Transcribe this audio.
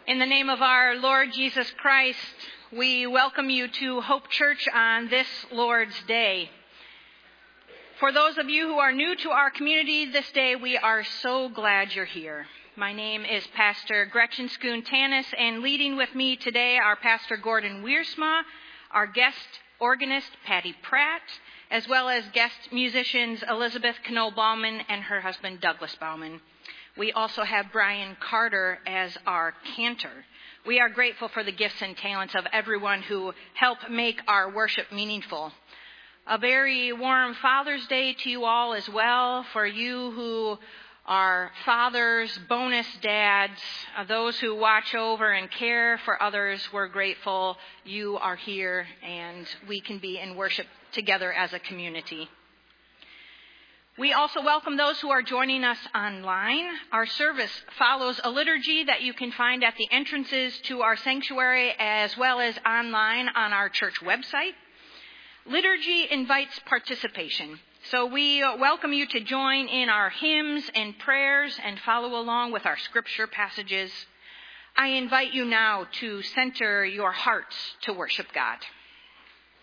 In the name of our Lord Jesus Christ, we welcome you to Hope Church on this Lord's Day. For those of you who are new to our community this day, we are so glad you're here. My name is Pastor Gretchen Schoon-Tanis, and leading with me today are Pastor Gordon Wiersma, our guest organist Patty Pratt, as well as guest musicians Elizabeth Knoll-Bauman and her husband Douglas Bauman. We also have Brian Carter as our cantor. We are grateful for the gifts and talents of everyone who help make our worship meaningful. A very warm Father's Day to you all as well. For you who are fathers, bonus dads, those who watch over and care for others, we're grateful you are here and we can be in worship together as a community. We also welcome those who are joining us online. Our service follows a liturgy that you can find at the entrances to our sanctuary as well as online on our church website. Liturgy invites participation, so we welcome you to join in our hymns and prayers and follow along with our scripture passages. I invite you now to center your hearts to worship God.